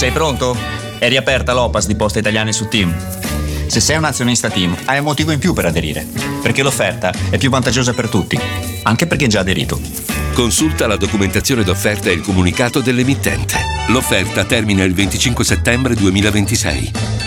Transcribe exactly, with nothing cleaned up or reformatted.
Sei pronto? È riaperta l'O P A S di Poste Italiane su Team. Se sei un azionista Team, hai un motivo in più per aderire, perché l'offerta è più vantaggiosa per tutti, anche per chi è già aderito. Consulta la documentazione d'offerta e il comunicato dell'emittente. L'offerta termina il venticinque settembre duemilaventisei.